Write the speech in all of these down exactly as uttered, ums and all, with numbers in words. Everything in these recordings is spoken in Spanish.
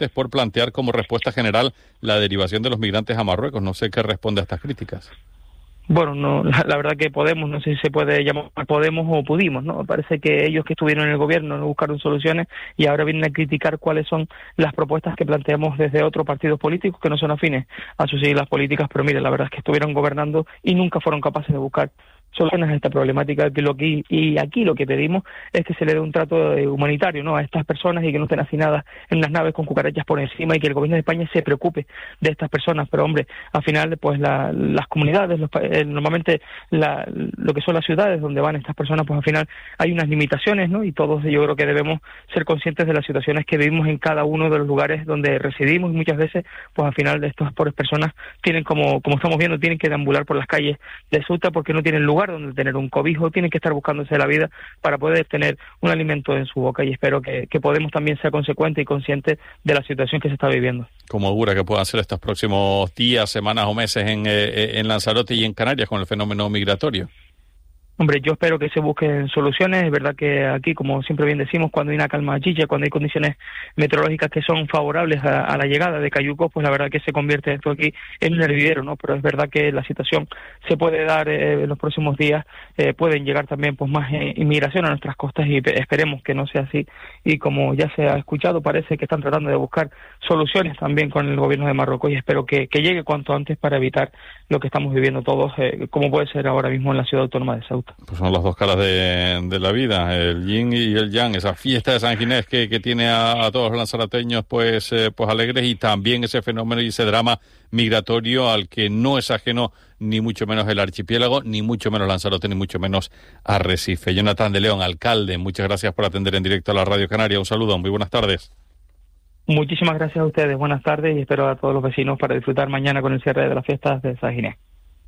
por plantear como respuesta general la derivación de los migrantes a Marruecos. No sé qué responde a estas críticas. Bueno, no, la, la verdad que Podemos, no sé si se puede llamar Podemos o Pudimos, ¿no? Parece que ellos que estuvieron en el gobierno no buscaron soluciones y ahora vienen a criticar cuáles son las propuestas que planteamos desde otros partidos políticos que no son afines a sus siglas políticas, pero mire, la verdad es que estuvieron gobernando y nunca fueron capaces de buscar soluciones a esta problemática, que lo que, y aquí lo que pedimos es que se le dé un trato humanitario, ¿no?, a estas personas y que no estén hacinadas en las naves con cucarachas por encima y que el gobierno de España se preocupe de estas personas. Pero hombre, al final pues la, las comunidades, los, eh, normalmente la, lo que son las ciudades donde van estas personas, pues al final hay unas limitaciones, ¿no?, y todos yo creo que debemos ser conscientes de las situaciones que vivimos en cada uno de los lugares donde residimos y muchas veces pues al final de estas pobres personas tienen, como, como estamos viendo, tienen que deambular por las calles de Ceuta porque no tienen lugar donde tener un cobijo, tienen que estar buscándose la vida para poder tener un alimento en su boca, y espero que, que Podemos también sea consecuente y consciente de la situación que se está viviendo. ¿Cómo augura que puedan ser estos próximos días, semanas o meses en, eh, en Lanzarote y en Canarias con el fenómeno migratorio? Hombre, yo espero que se busquen soluciones. Es verdad que aquí, como siempre bien decimos, cuando hay una calma chicha, cuando hay condiciones meteorológicas que son favorables a, a la llegada de cayucos, pues la verdad que se convierte esto aquí en un hervidero, ¿no? Pero es verdad que la situación se puede dar eh, en los próximos días, eh, pueden llegar también pues más eh, inmigración a nuestras costas y esperemos que no sea así. Y como ya se ha escuchado, parece que están tratando de buscar soluciones también con el gobierno de Marruecos y espero que, que llegue cuanto antes para evitar lo que estamos viviendo todos, eh, como puede ser ahora mismo en la ciudad autónoma de Ceuta. Pues son las dos caras de, de la vida, el yin y el yang, esa fiesta de San Ginés que, que tiene a, a todos los lanzaroteños pues, eh, pues alegres, y también ese fenómeno y ese drama migratorio al que no es ajeno ni mucho menos el archipiélago, ni mucho menos Lanzarote, ni mucho menos Arrecife. Jonathan de León, alcalde, muchas gracias por atender en directo a la Radio Canaria. Un saludo, muy buenas tardes. Muchísimas gracias a ustedes, buenas tardes, y espero a todos los vecinos para disfrutar mañana con el cierre de las fiestas de San Ginés.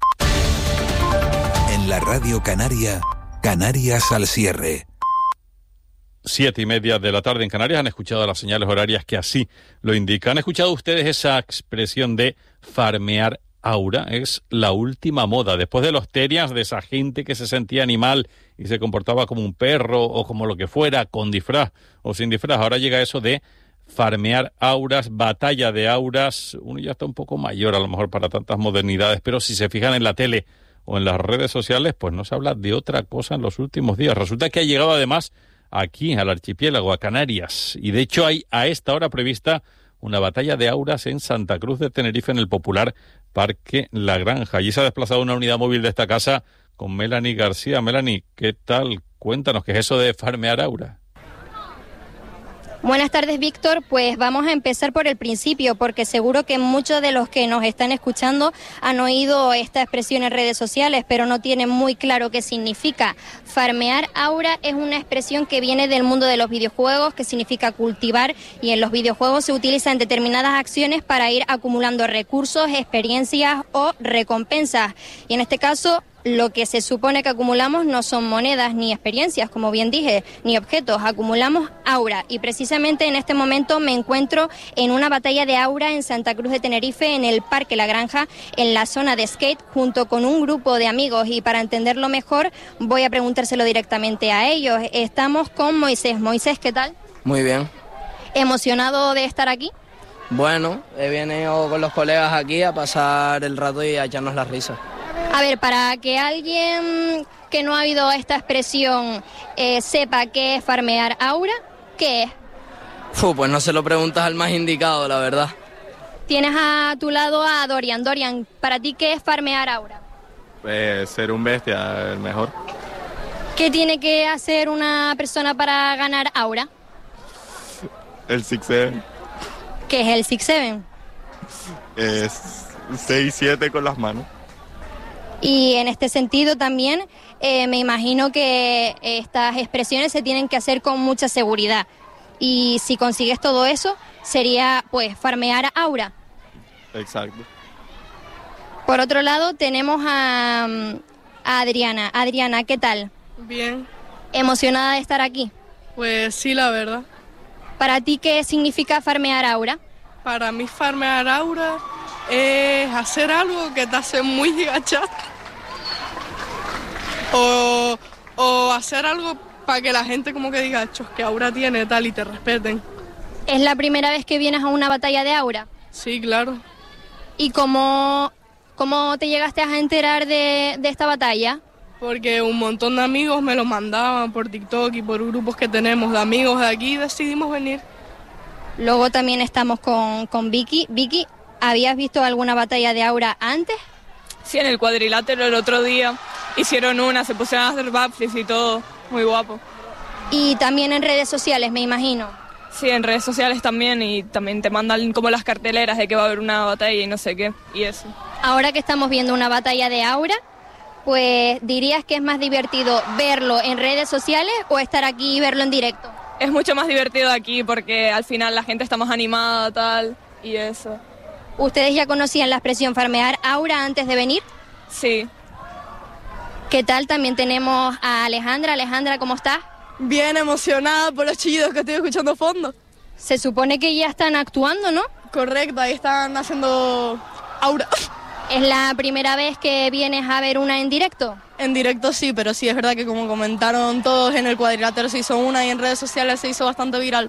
En la Radio Canaria, Canarias al cierre. Siete y media de la tarde en Canarias. Han escuchado las señales horarias que así lo indican. ¿Han escuchado ustedes esa expresión de farmear aura? Es la última moda. Después de los terias, de esa gente que se sentía animal y se comportaba como un perro o como lo que fuera, con disfraz o sin disfraz, ahora llega eso de farmear auras, batalla de auras. Uno ya está un poco mayor a lo mejor para tantas modernidades, pero si se fijan en la tele o en las redes sociales, pues no se habla de otra cosa en los últimos días. Resulta que ha llegado además aquí, al archipiélago, a Canarias, y de hecho hay a esta hora prevista una batalla de auras en Santa Cruz de Tenerife, en el popular Parque La Granja. Allí se ha desplazado una unidad móvil de esta casa con Melanie García. Melanie, ¿qué tal? Cuéntanos, ¿qué es eso de farmear aura? Buenas tardes, Víctor. Pues vamos a empezar por el principio, porque seguro que muchos de los que nos están escuchando han oído esta expresión en redes sociales, pero no tienen muy claro qué significa. Farmear aura es una expresión que viene del mundo de los videojuegos, que significa cultivar, y en los videojuegos se utilizan determinadas acciones para ir acumulando recursos, experiencias o recompensas. Y en este caso, lo que se supone que acumulamos no son monedas ni experiencias, como bien dije, ni objetos, acumulamos aura. Y precisamente en este momento me encuentro en una batalla de aura en Santa Cruz de Tenerife, en el Parque La Granja, en la zona de skate, junto con un grupo de amigos. Y para entenderlo mejor, voy a preguntárselo directamente a ellos. Estamos con Moisés. Moisés, ¿qué tal? Muy bien. ¿Emocionado de estar aquí? Bueno, he venido con los colegas aquí a pasar el rato y a echarnos las risas. A ver, para que alguien que no ha oído esta expresión eh, sepa qué es farmear aura, ¿qué es? Uf, pues no se lo preguntas al más indicado, la verdad. Tienes a tu lado a Dorian. Dorian, ¿para ti qué es farmear aura? Pues ser un bestia, el mejor. ¿Qué tiene que hacer una persona para ganar aura? El six seven. ¿Qué es el six seven? Es seis siete con las manos. Y en este sentido también eh, me imagino que estas expresiones se tienen que hacer con mucha seguridad. Y si consigues todo eso, sería pues farmear aura. Exacto. Por otro lado tenemos a, a Adriana. Adriana, ¿qué tal? Bien. ¿Emocionada de estar aquí? Pues sí, la verdad. ¿Para ti qué significa farmear aura? Para mí farmear aura es hacer algo que te hace muy agachar. O, o hacer algo para que la gente como que diga, chos, que aura tiene tal y te respeten. ¿Es la primera vez que vienes a una batalla de Aura? Sí, claro. ¿Y cómo, cómo te llegaste a enterar de, de esta batalla? Porque un montón de amigos me lo mandaban por TikTok y por grupos que tenemos de amigos de aquí y decidimos venir. Luego también estamos con, con Vicky. Vicky, ¿habías visto alguna batalla de Aura antes? Sí, en el cuadrilátero el otro día hicieron una, se pusieron a hacer backflips y todo, muy guapo. Y también en redes sociales, me imagino. Sí, en redes sociales también, y también te mandan como las carteleras de que va a haber una batalla y no sé qué, y eso. Ahora que estamos viendo una batalla de Aura, pues ¿dirías que es más divertido verlo en redes sociales o estar aquí y verlo en directo? Es mucho más divertido aquí porque al final la gente está más animada, tal, y eso. ¿Ustedes ya conocían la expresión farmear Aura antes de venir? Sí. ¿Qué tal? También tenemos a Alejandra. Alejandra, ¿cómo estás? Bien emocionada por los chillidos que estoy escuchando fondo. Se supone que ya están actuando, ¿no? Correcto, ahí están haciendo Aura. ¿Es la primera vez que vienes a ver una en directo? En directo sí, pero sí, es verdad que como comentaron todos en el cuadrilátero se hizo una y en redes sociales se hizo bastante viral.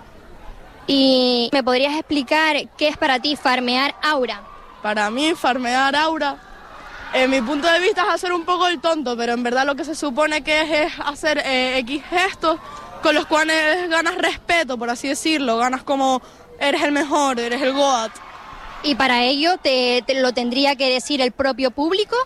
¿Y me podrías explicar qué es para ti farmear Aura? Para mí, farmear Aura, en mi punto de vista es hacer un poco el tonto, pero en verdad lo que se supone que es es hacer eh, X gestos con los cuales ganas respeto, por así decirlo, ganas como eres el mejor, eres el GOAT. ¿Y para ello te, te lo tendría que decir el propio público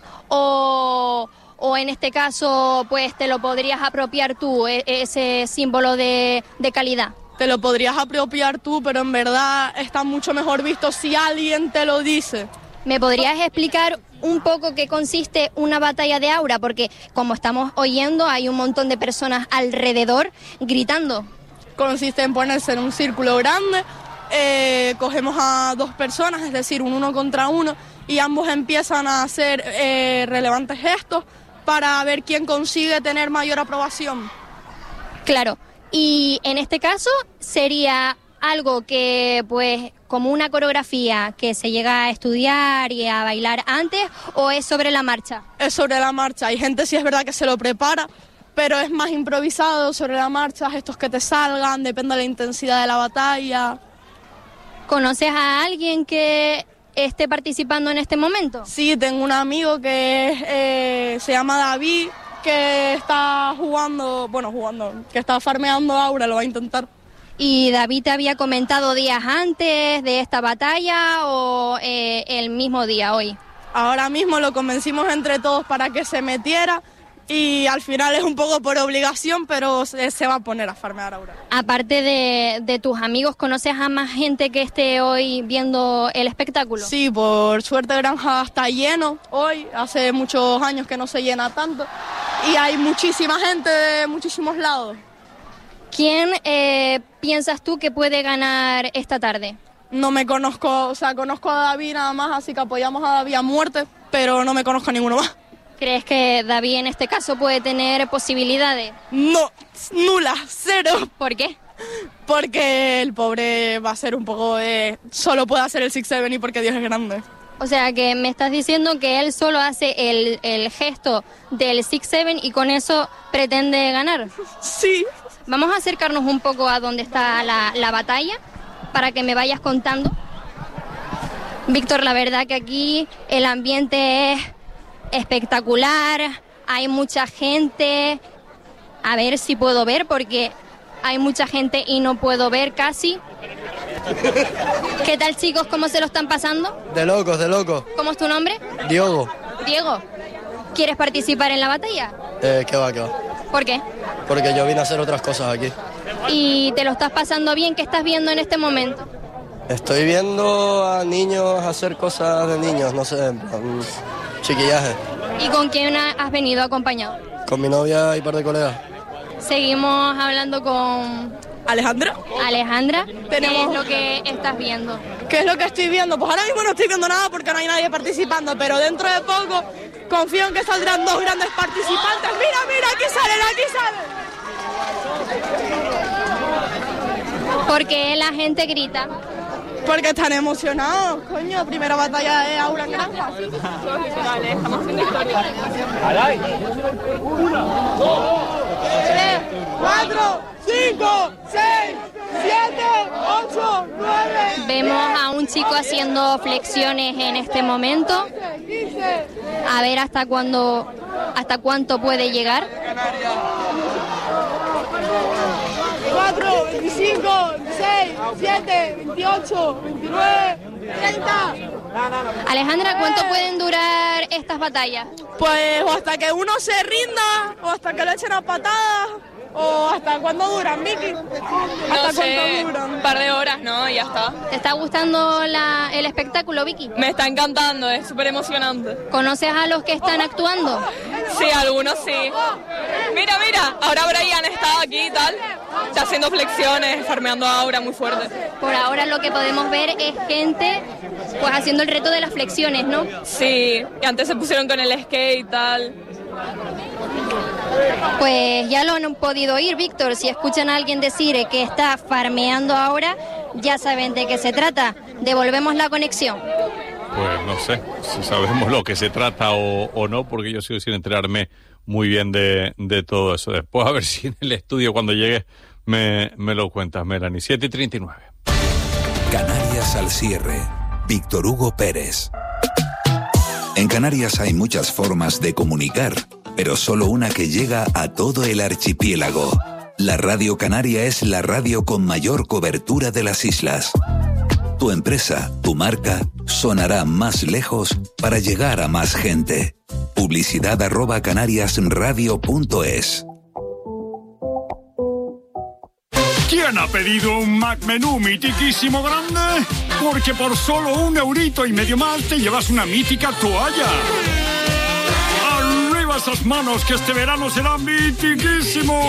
o, o en este caso pues te lo podrías apropiar tú, e, ese símbolo de, de calidad? Te lo podrías apropiar tú, pero en verdad está mucho mejor visto si alguien te lo dice. ¿Me podrías explicar un poco qué consiste una batalla de Aura? Porque como estamos oyendo hay un montón de personas alrededor gritando. Consiste en ponerse en un círculo grande, eh, cogemos a dos personas, es decir, un uno contra uno, y ambos empiezan a hacer eh, relevantes gestos para ver quién consigue tener mayor aprobación. Claro. Y en este caso sería algo que, pues, como una coreografía que se llega a estudiar y a bailar antes, ¿o es sobre la marcha? Es sobre la marcha. Hay gente, sí es verdad que se lo prepara, pero es más improvisado sobre la marcha, gestos que te salgan, depende de la intensidad de la batalla. ¿Conoces a alguien que esté participando en este momento? Sí, tengo un amigo que es, eh, se llama David, que está jugando, bueno, jugando, que está farmeando Aura, lo va a intentar. ¿Y David te había comentado días antes de esta batalla o eh, el mismo día, hoy? Ahora mismo lo convencimos entre todos para que se metiera y al final es un poco por obligación, pero se, se va a poner a farmear Aura. Aparte de, de tus amigos, ¿conoces a más gente que esté hoy viendo el espectáculo? Sí, por suerte Granja está lleno hoy, hace muchos años que no se llena tanto y hay muchísima gente de muchísimos lados. ¿Quién eh, piensas tú que puede ganar esta tarde? No me conozco, o sea, conozco a David nada más, así que apoyamos a David a muerte, pero no me conozco a ninguno más. ¿Crees que David en este caso puede tener posibilidades? No, nula, cero. ¿Por qué? Porque el pobre va a ser un poco de... Solo puede hacer el six seven y porque Dios es grande. O sea, que me estás diciendo que él solo hace el, el gesto del six seven y con eso pretende ganar. Sí. Vamos a acercarnos un poco a donde está la, la batalla para que me vayas contando. Víctor, la verdad que aquí el ambiente es espectacular, hay mucha gente. A ver si puedo ver porque hay mucha gente y no puedo ver casi. ¿Qué tal, chicos? ¿Cómo se lo están pasando? De locos, de locos. ¿Cómo es tu nombre? Diogo. Diego. ¿Quieres participar en la batalla? Eh, ¿Qué va, qué va? ¿Por qué? Porque yo vine a hacer otras cosas aquí. ¿Y te lo estás pasando bien? ¿Qué estás viendo en este momento? Estoy viendo a niños hacer cosas de niños, no sé, en plan, chiquillaje. ¿Y con quién has venido acompañado? Con mi novia y un par de colegas. Seguimos hablando con... ¿Alejandra? Alejandra, Tenemos... ¿qué es lo que estás viendo? ¿Qué es lo que estoy viendo? Pues ahora mismo no estoy viendo nada porque no hay nadie participando, pero dentro de poco confío en que saldrán dos grandes participantes. ¡Mira, mira! ¡Aquí salen, aquí salen! ¿Por qué la gente grita? Porque están emocionados, coño. Primera batalla de Aura en Granja. Estamos haciendo historia. Uno, dos, tres, cuatro, cinco, seis, siete, ocho, nueve. Vemos a un chico haciendo flexiones en este momento. A ver hasta cuándo, hasta cuánto puede llegar. cuatro, veinticinco, veintiséis, veintisiete, veintiocho, veintinueve, treinta. Alejandra, ¿cuánto pueden durar estas batallas? Pues o hasta que uno se rinda, o hasta que le echen a patadas, o hasta cuándo duran, Vicky. ¿Hasta No sé, cuánto duran? un par de horas, ¿no? Y ya está. ¿Te está gustando la, el espectáculo, Vicky? Me está encantando, es súper emocionante. ¿Conoces a los que están actuando? Sí, algunos sí. Mira, mira, ahora Brian está aquí y tal. Está haciendo flexiones, farmeando aura muy fuerte. Por ahora lo que podemos ver es gente pues haciendo el reto de las flexiones, ¿no? Sí, y antes se pusieron con el skate y tal. Pues ya lo han podido oír, Víctor. Si escuchan a alguien decir que está farmeando ahora, ya saben de qué se trata. Devolvemos la conexión. Pues no sé si sabemos lo que se trata o, o no, porque yo sigo sin enterarme muy bien de, de todo eso. Después a ver si en el estudio cuando llegue me, me lo cuentas, Melanie. siete y treinta y nueve. Canarias al cierre. Víctor Hugo Pérez. En Canarias hay muchas formas de comunicar, pero solo una que llega a todo el archipiélago. La Radio Canaria es la radio con mayor cobertura de las islas. Tu empresa, tu marca, sonará más lejos para llegar a más gente. Publicidad arroba canariasradio punto es. ¿Quién ha pedido un Mac Menú mitiquísimo grande? Porque por solo un eurito y medio más te llevas una mítica toalla. ¡Arriba esas manos que este verano será mitiquísimo!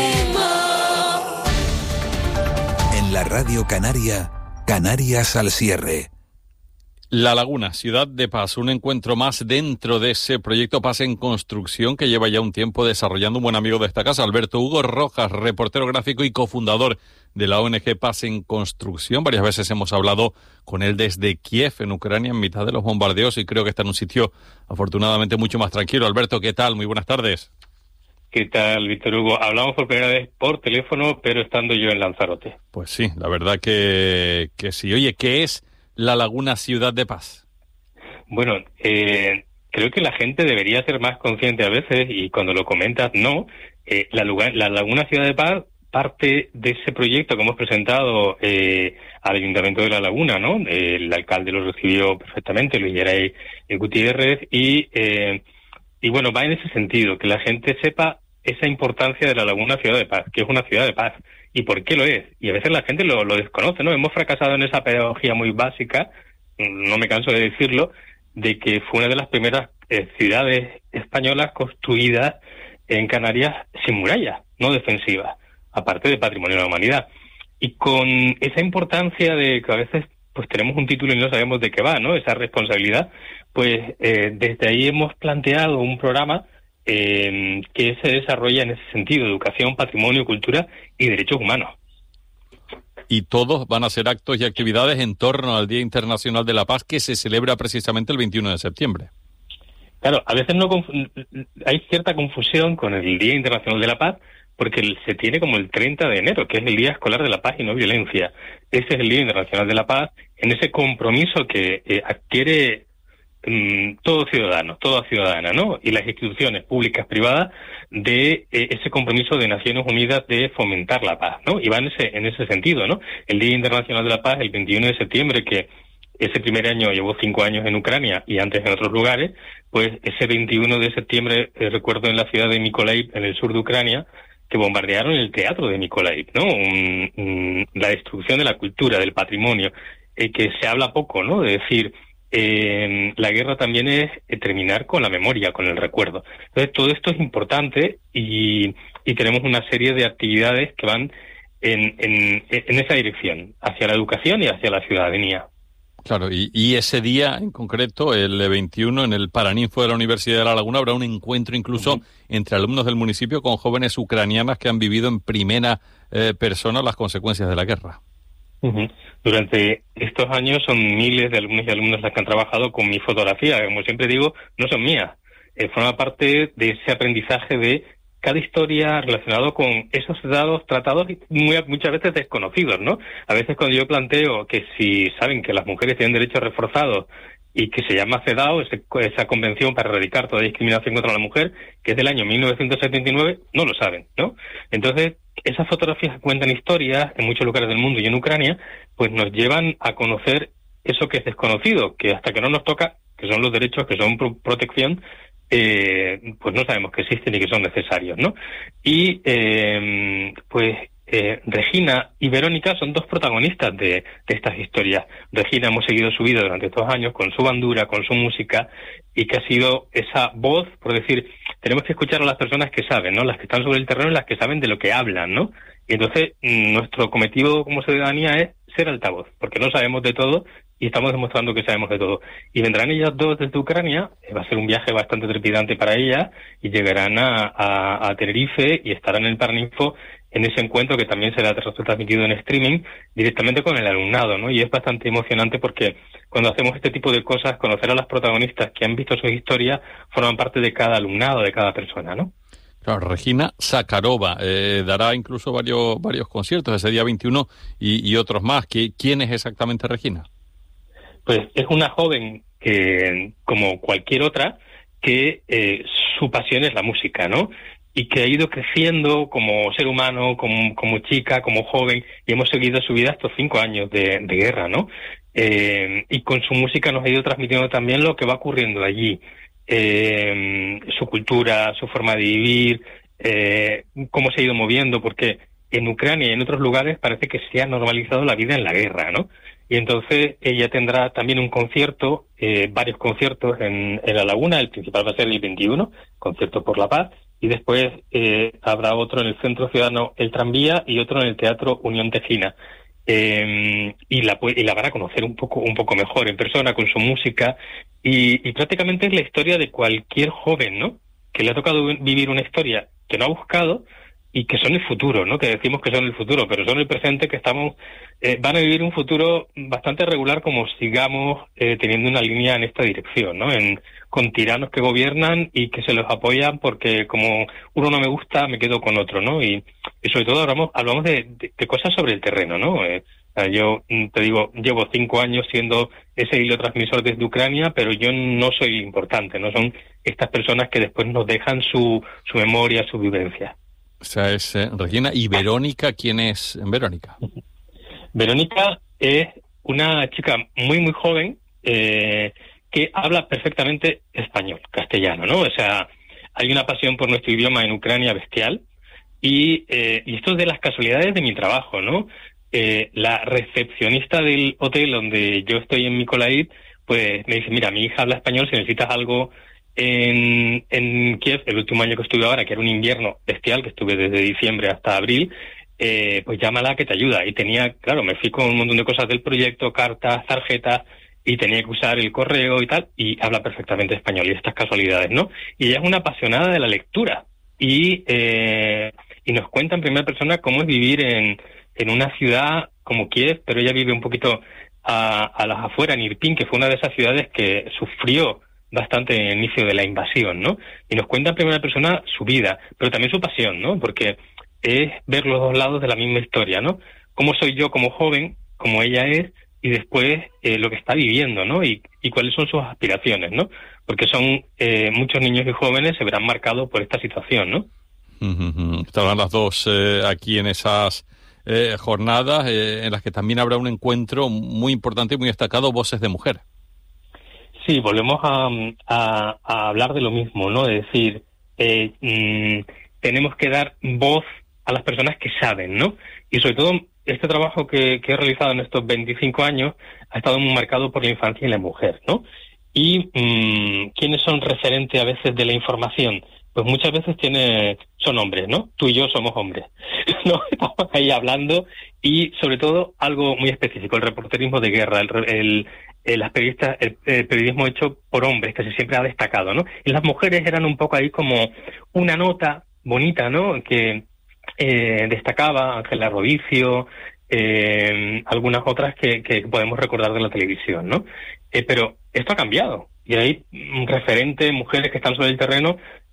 En la Radio Canaria, Canarias al cierre. La Laguna, Ciudad de Paz, un encuentro más dentro de ese proyecto Paz en Construcción que lleva ya un tiempo desarrollando un buen amigo de esta casa, Alberto Hugo Rojas, reportero gráfico y cofundador de la O N G Paz en Construcción. Varias veces hemos hablado con él desde Kiev, en Ucrania, en mitad de los bombardeos, y creo que está en un sitio afortunadamente mucho más tranquilo. Alberto, ¿qué tal? Muy buenas tardes. ¿Qué tal, Víctor Hugo? Hablamos por primera vez por teléfono, pero estando yo en Lanzarote. Pues sí, la verdad que, que sí. Oye, ¿qué es La Laguna, Ciudad de Paz? Bueno, eh, creo que la gente debería ser más consciente a veces, y cuando lo comentas, no. Eh, la, lugar, la Laguna, Ciudad de Paz parte de ese proyecto que hemos presentado eh, al Ayuntamiento de La Laguna, ¿no? El alcalde lo recibió perfectamente, Luis Geray Gutiérrez, y, eh, y bueno, va en ese sentido, que la gente sepa esa importancia de La Laguna, Ciudad de Paz, que es una ciudad de paz. ¿Y por qué lo es? Y a veces la gente lo, lo desconoce, ¿no? Hemos fracasado en esa pedagogía muy básica, no me canso de decirlo, de que fue una de las primeras eh, ciudades españolas construidas en Canarias sin murallas, no defensivas, aparte de patrimonio de la humanidad. Y con esa importancia de que a veces pues tenemos un título y no sabemos de qué va, ¿no? Esa responsabilidad, pues eh, desde ahí hemos planteado un programa Eh, que se desarrolla en ese sentido: educación, patrimonio, cultura y derechos humanos. Y todos van a ser actos y actividades en torno al Día Internacional de la Paz, que se celebra precisamente el veintiuno de septiembre. Claro, a veces no conf- hay cierta confusión con el Día Internacional de la Paz, porque se tiene como el treinta de enero, que es el Día Escolar de la Paz y No Violencia. Ese es el Día Internacional de la Paz, en ese compromiso que eh, adquiere todo ciudadano, toda ciudadana, ¿no? Y las instituciones públicas, privadas, de eh, ese compromiso de Naciones Unidas de fomentar la paz, ¿no? Y va en ese, en ese sentido, ¿no? El Día Internacional de la Paz, el veintiuno de septiembre, que ese primer año llevó cinco años en Ucrania y antes en otros lugares, pues ese veintiuno de septiembre, eh, recuerdo en la ciudad de Mykolaiv, en el sur de Ucrania, que bombardearon el teatro de Mykolaiv, ¿no? Un, un, la destrucción de la cultura, del patrimonio, eh, que se habla poco, ¿no? De decir, Eh, la guerra también es eh, terminar con la memoria, con el recuerdo. Entonces todo esto es importante y, y tenemos una serie de actividades que van en, en, en esa dirección, hacia la educación y hacia la ciudadanía. Claro, y, y ese día en concreto, el veintiuno, en el Paraninfo de la Universidad de La Laguna, habrá un encuentro incluso uh-huh. entre alumnos del municipio con jóvenes ucranianas que han vivido en primera eh, persona las consecuencias de la guerra. Uh-huh. Durante estos años son miles de alumnos y alumnas las que han trabajado con mi fotografía, como siempre digo, no son mías, eh, forma parte de ese aprendizaje de cada historia relacionado con esos dados tratados muy, muchas veces desconocidos, ¿no? A veces cuando yo planteo que si saben que las mujeres tienen derechos reforzados y que se llama CEDAW, ese, esa convención para erradicar toda discriminación contra la mujer, que es del año mil novecientos setenta y nueve, no lo saben, ¿no? Entonces, esas fotografías que cuentan historias en muchos lugares del mundo y en Ucrania, pues nos llevan a conocer eso que es desconocido, que hasta que no nos toca, que son los derechos, que son pro- protección, eh, pues no sabemos que existen y que son necesarios, ¿no? Y, eh, pues, eh, Regina y Verónica son dos protagonistas de, de estas historias. Regina hemos seguido su vida durante estos años con su bandura, con su música, y que ha sido esa voz, por decir, tenemos que escuchar a las personas que saben, ¿no? Las que están sobre el terreno y las que saben de lo que hablan, ¿no? Y entonces, nuestro cometido como ciudadanía es ser altavoz, porque no sabemos de todo y estamos demostrando que sabemos de todo. Y vendrán ellas dos desde Ucrania, va a ser un viaje bastante trepidante para ellas, y llegarán a, a, a Tenerife y estarán en el Paraninfo en ese encuentro que también será transmitido en streaming directamente con el alumnado, ¿no? Y es bastante emocionante porque cuando hacemos este tipo de cosas, conocer a las protagonistas que han visto sus historias forman parte de cada alumnado, de cada persona, ¿no? Claro, Regina Sakharova eh, dará incluso varios varios conciertos ese día veintiuno y, y otros más. ¿Quién es exactamente Regina? Pues es una joven que, como cualquier otra, que eh, su pasión es la música, ¿no? Y que ha ido creciendo como ser humano, como, como chica, como joven, y hemos seguido su vida estos cinco años de, de guerra, ¿no? Eh, y con su música nos ha ido transmitiendo también lo que va ocurriendo allí. Eh, su cultura, su forma de vivir, eh, cómo se ha ido moviendo, porque en Ucrania y en otros lugares parece que se ha normalizado la vida en la guerra, ¿no? Y entonces ella tendrá también un concierto, eh, varios conciertos en, en La Laguna, el principal va a ser el veintiuno, concierto por la paz, y después eh, habrá otro en el Centro Ciudadano El Tranvía y otro en el Teatro Unión Tejina. Eh, y la y la van a conocer un poco un poco mejor en persona con su música y, y prácticamente es la historia de cualquier joven, ¿no? Que le ha tocado vivir una historia que no ha buscado y que son el futuro, ¿no? Que decimos que son el futuro, pero son el presente, que estamos eh, van a vivir un futuro bastante regular como sigamos eh, teniendo una línea en esta dirección, ¿no? En con tiranos que gobiernan y que se los apoyan porque como uno no me gusta, me quedo con otro, ¿no? Y, y sobre todo hablamos, hablamos de, de, de cosas sobre el terreno, ¿no? Eh, yo te digo, llevo cinco años siendo ese hilo transmisor desde Ucrania, pero yo no soy importante, ¿no? Son estas personas que después nos dejan su, su memoria, su vivencia. O sea, es eh, Regina. ¿Y Verónica? ¿Quién es Verónica? Verónica es una chica muy, muy joven, eh, que habla perfectamente español, castellano, ¿no? O sea, hay una pasión por nuestro idioma en Ucrania bestial y, eh, y esto es de las casualidades de mi trabajo, ¿no? Eh, la recepcionista del hotel donde yo estoy en Mykolaiv, pues me dice, mira, mi hija habla español, si necesitas algo en, en Kiev, el último año que estuve ahora, que era un invierno bestial, que estuve desde diciembre hasta abril, eh, pues llámala que te ayuda. Y tenía, claro, me fui con un montón de cosas del proyecto, cartas, tarjetas, y tenía que usar el correo y tal, y habla perfectamente español, y estas casualidades, ¿no? Y ella es una apasionada de la lectura, y eh, y nos cuenta en primera persona cómo es vivir en, en una ciudad como Kiev, pero ella vive un poquito a, a las afueras, en Irpin, que fue una de esas ciudades que sufrió bastante en el inicio de la invasión, ¿no? Y nos cuenta en primera persona su vida, pero también su pasión, ¿no? Porque es ver los dos lados de la misma historia, ¿no? Cómo soy yo como joven, como ella es, y después eh, lo que está viviendo, ¿no? Y, y cuáles son sus aspiraciones, ¿no? Porque son eh, muchos niños y jóvenes se verán marcados por esta situación, ¿no? Uh-huh. Estarán las dos eh, aquí en esas eh, jornadas eh, en las que también habrá un encuentro muy importante y muy destacado, Voces de Mujer. Sí, volvemos a, a, a hablar de lo mismo, ¿no? Es decir, eh, mmm, tenemos que dar voz a las personas que saben, ¿no? Y sobre todo este trabajo que, que he realizado en estos veinticinco años ha estado muy marcado por la infancia y la mujer, ¿no? Y mmm, ¿quiénes son referentes a veces de la información? Pues muchas veces tiene, son hombres, ¿no? Tú y yo somos hombres, ¿no? Estamos ahí hablando y sobre todo algo muy específico, el reporterismo de guerra, el, el, el, las periodistas, el, el periodismo hecho por hombres, que se siempre ha destacado, ¿no? Y las mujeres eran un poco ahí como una nota bonita, ¿no? Que Eh, destacaba Ángela Rodicio, eh, algunas otras que, que podemos recordar de la televisión, ¿no? Eh, pero esto ha cambiado y hay referentes, mujeres que están sobre el terreno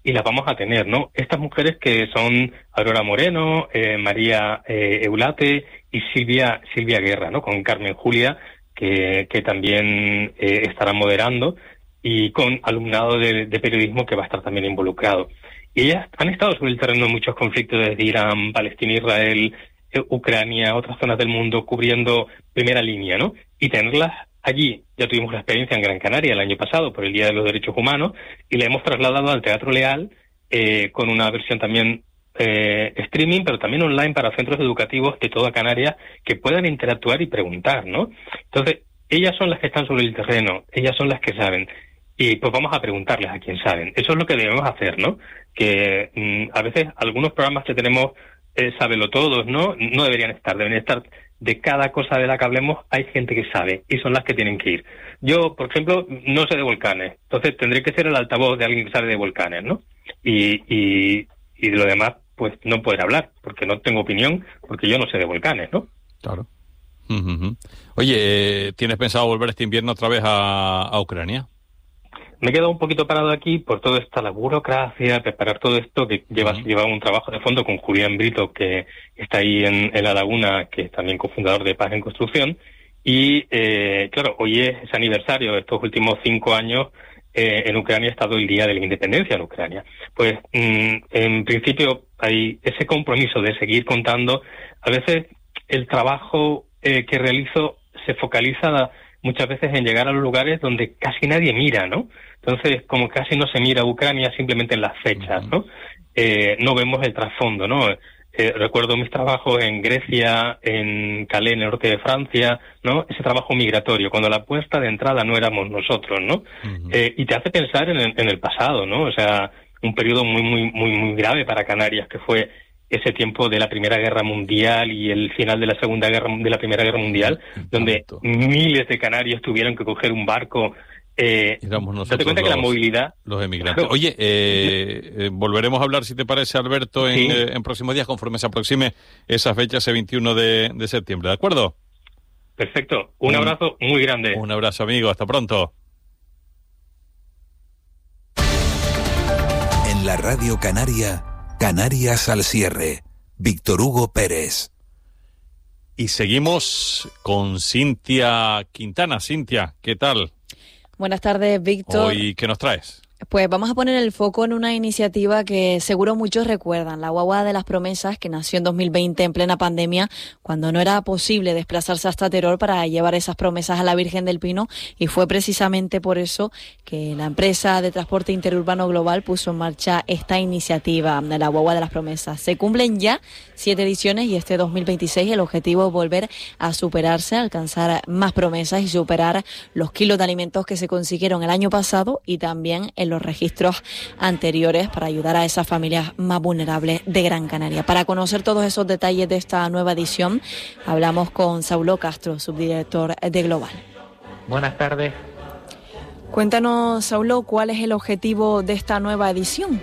y las vamos a tener, ¿no? Estas mujeres que son Aurora Moreno, eh, María eh, Eulate y Silvia Silvia Guerra, ¿no? Con Carmen Julia, que, que también eh, estará moderando, y con alumnado de, de periodismo que va a estar también involucrado. Y ellas han estado sobre el terreno de muchos conflictos desde Irán, Palestina, Israel, eh, Ucrania, otras zonas del mundo, cubriendo primera línea, ¿no? Y tenerlas allí, ya tuvimos la experiencia en Gran Canaria el año pasado por el Día de los Derechos Humanos, y la hemos trasladado al Teatro Leal eh, con una versión también eh, streaming, pero también online para centros educativos de toda Canarias que puedan interactuar y preguntar, ¿no? Entonces, ellas son las que están sobre el terreno, ellas son las que saben, y pues vamos a preguntarles a quién saben. Eso es lo que debemos hacer, ¿no? Que mmm, a veces algunos programas que tenemos eh, sábelo todos, ¿no? No deberían estar, deben estar de cada cosa de la que hablemos, hay gente que sabe y son las que tienen que ir. Yo, por ejemplo, no sé de volcanes, entonces tendré que ser el altavoz de alguien que sabe de volcanes, ¿no? Y, y, y de lo demás, pues no poder hablar, porque no tengo opinión, porque yo no sé de volcanes, ¿no? Claro. Uh-huh. Oye, ¿tienes pensado volver este invierno otra vez a, a Ucrania? Me he quedado un poquito parado aquí por toda esta la burocracia, preparar todo esto, que lleva, uh-huh. lleva un trabajo de fondo con Julián Brito, que está ahí en, en La Laguna, que es también cofundador de Paz en Construcción. Y, eh, claro, hoy es aniversario de estos últimos cinco años. Eh, en Ucrania ha estado el Día de la Independencia en Ucrania. Pues, mmm, en principio, hay ese compromiso de seguir contando. A veces el trabajo eh, que realizo se focaliza muchas veces en llegar a los lugares donde casi nadie mira, ¿no? Entonces, como casi no se mira a Ucrania simplemente en las fechas, ¿no? Eh, no vemos el trasfondo, ¿no? Eh, recuerdo mis trabajos en Grecia, en Calais, en el norte de Francia, ¿no? Ese trabajo migratorio, cuando la puerta de entrada no éramos nosotros, ¿no? Uh-huh. Eh, y te hace pensar en el, en el pasado, ¿no? O sea, un periodo muy, muy, muy, muy grave para Canarias, que fue ese tiempo de la Primera Guerra Mundial y el final de la Segunda Guerra, de la Primera Guerra Mundial, donde miles de canarios tuvieron que coger un barco. Eh, date cuenta que la movilidad... Los emigrantes. Claro. Oye, eh, eh, volveremos a hablar, si te parece, Alberto, en, sí. eh, en próximos días, conforme se aproxime esa fecha, ese veintiuno de, de septiembre, ¿de acuerdo? Perfecto. Un, un abrazo muy grande. Un abrazo, amigo. Hasta pronto. En la Radio Canaria, Canarias al cierre. Víctor Hugo Pérez. Y seguimos con Cintia Quintana. Cintia, ¿qué tal? Buenas tardes, Víctor. Hoy, ¿qué nos traes? Pues vamos a poner el foco en una iniciativa que seguro muchos recuerdan, la Guagua de las Promesas, que nació en dos mil veinte en plena pandemia, cuando no era posible desplazarse hasta Teror para llevar esas promesas a la Virgen del Pino, y fue precisamente por eso que la empresa de transporte interurbano global puso en marcha esta iniciativa de la Guagua de las Promesas. Se cumplen ya siete ediciones y este dos mil veintiséis el objetivo es volver a superarse, alcanzar más promesas y superar los kilos de alimentos que se consiguieron el año pasado y también en los registros anteriores, para ayudar a esas familias más vulnerables de Gran Canaria. Para conocer todos esos detalles de esta nueva edición, hablamos con Saulo Castro, subdirector de Global. Buenas tardes. Cuéntanos, Saulo, ¿cuál es el objetivo de esta nueva edición?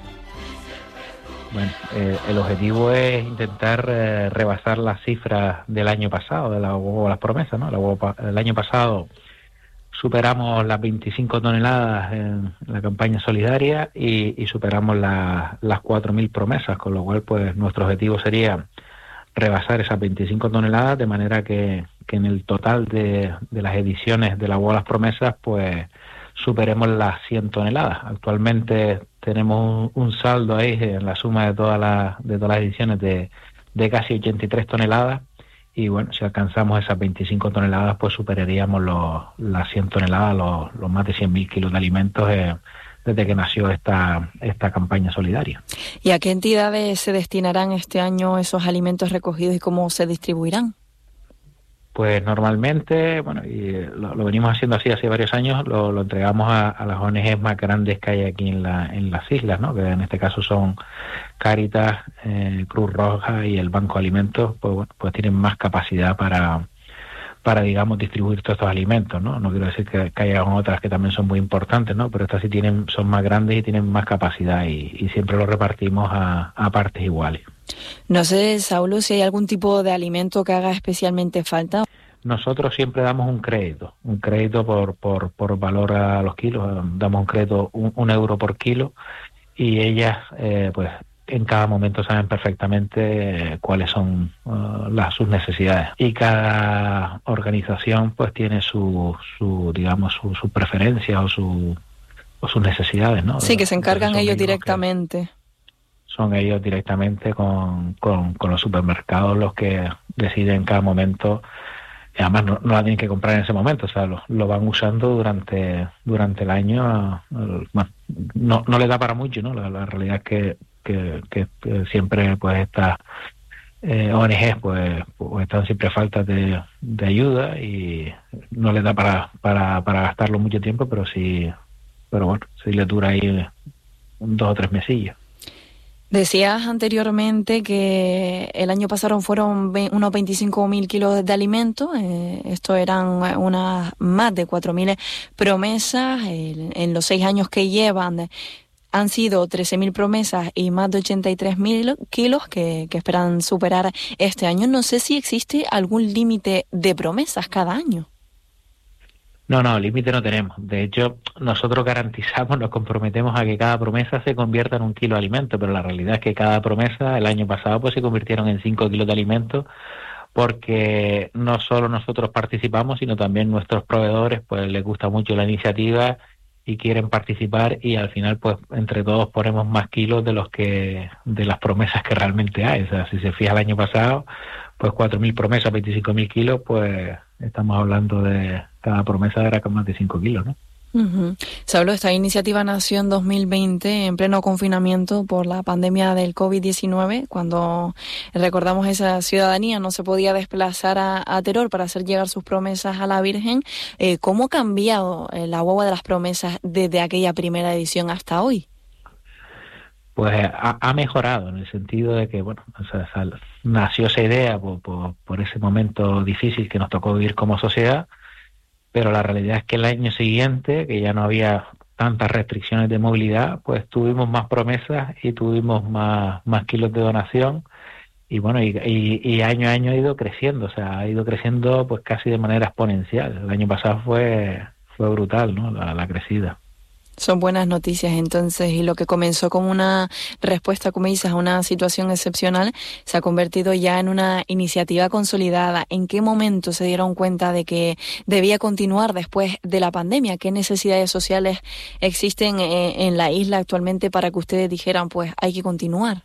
Bueno, eh, el objetivo es intentar eh, rebasar las cifras del año pasado, de la Guagua de las Promesas, ¿no? La Guagua, el año pasado superamos las veinticinco toneladas en la campaña solidaria y, y superamos la, las cuatro mil promesas, con lo cual pues nuestro objetivo sería rebasar esas veinticinco toneladas, de manera que, que en el total de, de las ediciones de la Guagua de las Promesas pues superemos las cien toneladas. Actualmente tenemos un, un saldo ahí en la suma de todas las de todas las ediciones de, de casi ochenta y tres toneladas. Y bueno, si alcanzamos esas veinticinco toneladas, pues superaríamos los, las cien toneladas, los, los más de cien mil kilos de alimentos eh, desde que nació esta, esta campaña solidaria. ¿Y a qué entidades se destinarán este año esos alimentos recogidos y cómo se distribuirán? Pues normalmente, bueno, y lo, lo venimos haciendo así hace varios años, lo, lo entregamos a, a las O N Ges más grandes que hay aquí en, la, en las islas, ¿no? Que en este caso son Cáritas, eh, Cruz Roja y el Banco de Alimentos, pues bueno, pues tienen más capacidad para, para digamos, distribuir todos estos alimentos, ¿no? No quiero decir que, que haya otras que también son muy importantes, ¿no? Pero estas sí tienen, son más grandes y tienen más capacidad y, y siempre lo repartimos a, a partes iguales. No sé, Saulo, si hay algún tipo de alimento que haga especialmente falta. Nosotros siempre damos un crédito, un crédito por por, por valor a los kilos, damos un crédito, un, un euro por kilo, y ellas eh, pues en cada momento saben perfectamente eh, cuáles son uh, las sus necesidades, y cada organización pues tiene su, su digamos su, su preferencia o su o sus necesidades, ¿no? Sí, que se encargan ellos, ellos directamente. Son ellos directamente con, con, con los supermercados los que deciden en cada momento. Y además no, no la tienen que comprar en ese momento, o sea, lo, lo van usando durante durante el año. Bueno, no, no les da para mucho, ¿no? La, la realidad es que, que, que, que siempre pues estas eh, O N Ges pues, pues están siempre a falta de, de ayuda, y no les da para, para, para gastarlo mucho tiempo, pero sí, pero bueno, sí les dura ahí dos o tres mesillos. Decías anteriormente que el año pasado fueron unos veinticinco mil kilos de alimentos, eh, esto eran unas más de cuatro mil promesas, eh, en los seis años que llevan han sido trece mil promesas y más de ochenta y tres mil kilos que, que esperan superar este año. No sé si existe algún límite de promesas cada año. No, no, límite no tenemos. De hecho, nosotros garantizamos, nos comprometemos a que cada promesa se convierta en un kilo de alimento, pero la realidad es que cada promesa, el año pasado, pues se convirtieron en cinco kilos de alimento, porque no solo nosotros participamos, sino también nuestros proveedores, pues les gusta mucho la iniciativa y quieren participar, y al final, pues entre todos ponemos más kilos de los que de las promesas que realmente hay. O sea, si se fija el año pasado, pues cuatro mil promesas, veinticinco mil kilos, pues estamos hablando de cada promesa era con más de cinco kilos, ¿no? Uh-huh. Se habló, esta iniciativa nació en dos mil veinte, en pleno confinamiento por la pandemia del covid diecinueve, cuando recordamos esa ciudadanía no se podía desplazar a, a Teror para hacer llegar sus promesas a la Virgen. Eh, ¿Cómo ha cambiado eh, la guagua de las promesas desde aquella primera edición hasta hoy? Pues ha, ha mejorado en el sentido de que, bueno, o sea, nació esa idea por, por, por ese momento difícil que nos tocó vivir como sociedad, pero la realidad es que el año siguiente, que ya no había tantas restricciones de movilidad, pues tuvimos más promesas y tuvimos más, más kilos de donación, y bueno, y, y, y año a año ha ido creciendo, o sea, ha ido creciendo pues casi de manera exponencial. El año pasado fue, fue brutal, ¿no? La, la crecida. Son buenas noticias entonces, y lo que comenzó como una respuesta, como dices, a una situación excepcional, se ha convertido ya en una iniciativa consolidada. ¿En qué momento se dieron cuenta de que debía continuar después de la pandemia? ¿Qué necesidades sociales existen en la isla actualmente para que ustedes dijeran, pues hay que continuar?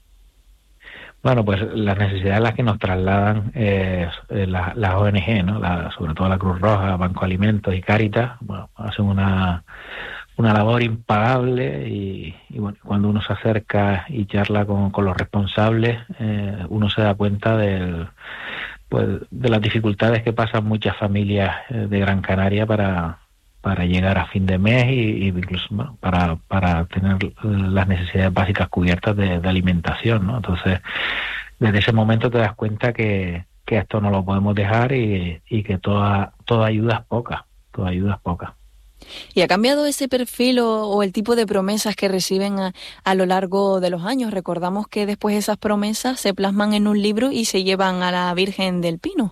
Bueno, pues las necesidades las que nos trasladan eh, las la O N Ge, ¿no? La, sobre todo la Cruz Roja, Banco Alimentos y Cáritas, bueno, hacen una una labor impagable, y, y bueno, cuando uno se acerca y charla con, con los responsables, eh, uno se da cuenta del, pues, de las dificultades que pasan muchas familias eh, de Gran Canaria para, para llegar a fin de mes, y, y incluso bueno, para, para tener las necesidades básicas cubiertas de, de alimentación, ¿no? Entonces, desde ese momento te das cuenta que, que esto no lo podemos dejar, y, y que toda, toda ayuda es poca, toda ayuda es poca. ¿Y ha cambiado ese perfil o, o el tipo de promesas que reciben a, a lo largo de los años? Recordamos que después esas promesas se plasman en un libro y se llevan a la Virgen del Pino.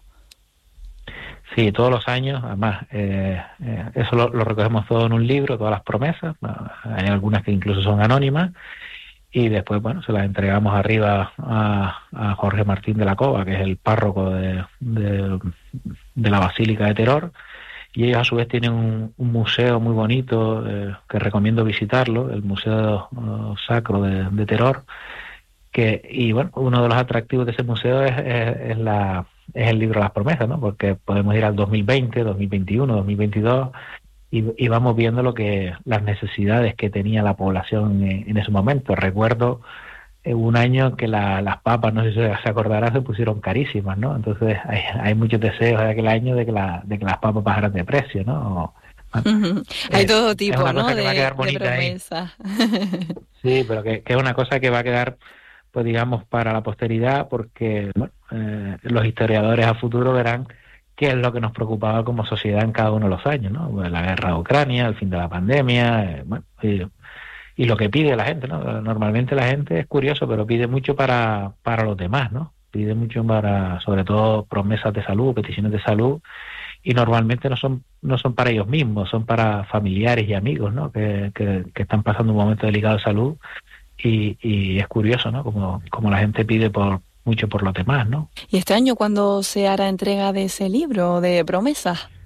Sí, todos los años, además, eh, eh, eso lo, lo recogemos todo en un libro, todas las promesas. Hay algunas que incluso son anónimas, y después, bueno, se las entregamos arriba a, a Jorge Martín de la Cova, que es el párroco de, de, de la Basílica de Teror. Y ellos a su vez tienen un, un museo muy bonito eh, que recomiendo visitarlo, el Museo uh, Sacro de, de Teror, que y bueno, uno de los atractivos de ese museo es, es, es la es el libro de las promesas, ¿no? Porque podemos ir al dos mil veinte, dos mil veintiuno, dos mil veintidós y, y vamos viendo lo que las necesidades que tenía la población en, en ese momento. Recuerdo un año que la, las papas, no sé si se acordarán, se pusieron carísimas, ¿no? Entonces hay, hay muchos deseos de aquel año de que, la, de que las papas bajaran de precio, ¿no? Bueno, uh-huh. Hay eh, todo tipo, ¿no? De, de promesa. Sí, pero que, que es una cosa que va a quedar, pues digamos, para la posteridad, porque bueno, eh, los historiadores a futuro verán qué es lo que nos preocupaba como sociedad en cada uno de los años, ¿no? Pues la guerra de Ucrania, el fin de la pandemia, eh, bueno, y, y lo que pide la gente, ¿no? Normalmente la gente es curioso, pero pide mucho para, para los demás, ¿no? Pide mucho para, sobre todo, promesas de salud, peticiones de salud, y normalmente no son no son para ellos mismos, son para familiares y amigos, ¿no? Que, que, que están pasando un momento delicado de salud y, y es curioso, ¿no? Como, como la gente pide por mucho por los demás, ¿no? ¿Y este año cuándo se hará entrega de ese libro de promesas?